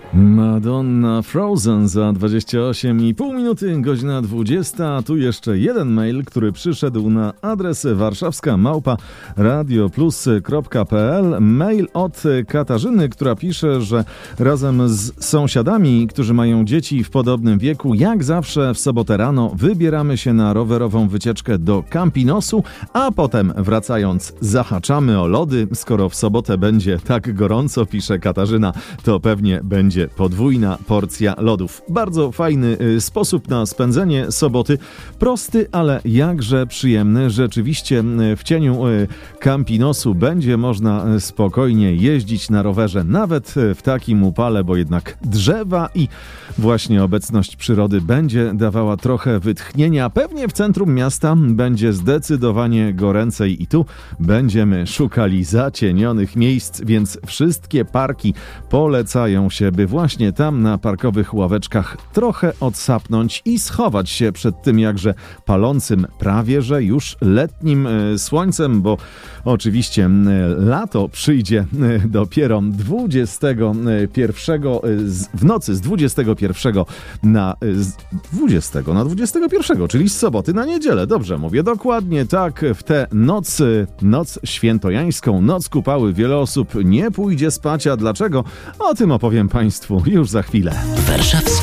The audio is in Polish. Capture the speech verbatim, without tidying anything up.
Madonna Frozen za dwadzieścia osiem i pół minuty, godzina dwudziesta, a tu jeszcze jeden mail, który przyszedł na adres warszawska małpa radioplus kropka pe el. Mail od Katarzyny, która pisze, że razem z sąsiadami, którzy mają dzieci w podobnym wieku, jak zawsze w sobotę rano wybieramy się na rowerową wycieczkę do Campinosu, a potem wracając zahaczamy o lody. Skoro w sobotę będzie tak gorąco, pisze Katarzyna, to pewnie będzie podwójna porcja lodów. Bardzo fajny y, sposób na spędzenie soboty. Prosty, ale jakże przyjemny. Rzeczywiście y, w cieniu y, Campinosu będzie można y, spokojnie jeździć na rowerze, nawet y, w takim upale, bo jednak drzewa i właśnie obecność przyrody będzie dawała trochę wytchnienia. Pewnie w centrum miasta będzie zdecydowanie goręcej i tu będziemy szukali zacienionych miejsc, więc wszystkie parki polecają się, by właśnie tam na parkowych ławeczkach trochę odsapnąć i schować się przed tym jakże palącym, prawie że już letnim e, słońcem, bo oczywiście e, lato przyjdzie e, dopiero dwudziestego pierwszego e, z, w nocy z dwudziestego pierwszego na e, z dwudziestego na dwudziestego pierwszego, czyli z soboty na niedzielę. Dobrze mówię, dokładnie tak. W tę noc, noc świętojańską, noc kupały, wiele osób nie pójdzie spać, a dlaczego? O tym opowiem Państwu już za chwilę. Warszawski